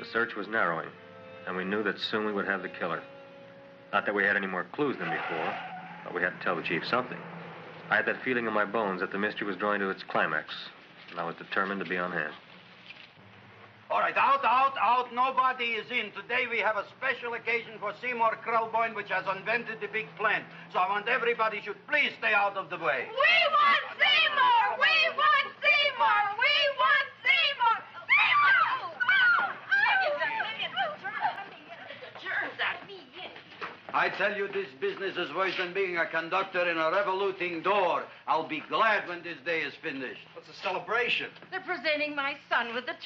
The search was narrowing, and we knew that soon we would have the killer. Not that we had any more clues than before, but we had to tell the chief something. I had that feeling in my bones that the mystery was drawing to its climax, and I was determined to be on hand. All right, out. Nobody is in. Today we have a special occasion for Seymour Krelboyne, which has invented the big plan. So I want everybody should please stay out of the way. We want Seymour! We want Seymour! We want Seymour! I tell you, this business is worse than being a conductor in a revoluting door. I'll be glad when this day is finished. What's a celebration? They're presenting my son with the